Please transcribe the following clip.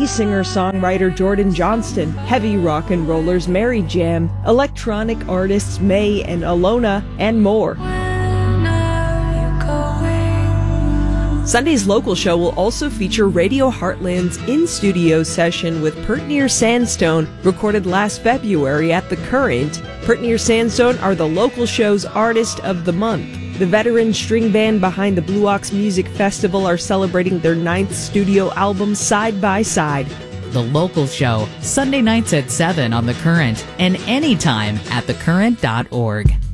singer-songwriter Jordan Johnston, heavy rock and rollers Mary Jam, electronic artists May and Alona, and more. Sunday's local show will also feature Radio Heartland's in-studio session with Pert Near Sandstone, recorded last February at The Current. Pert Near Sandstone are the local show's Artist of the Month. The veteran string band behind the Blue Ox Music Festival are celebrating their 9th studio album Side by Side. The local show, Sunday nights at 7 on The Current, and anytime at thecurrent.org.